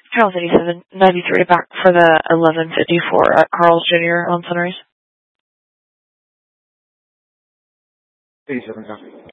Charles 87, 93 back for the 11:54 at Carl's Jr. on Sunrise. 87 copy.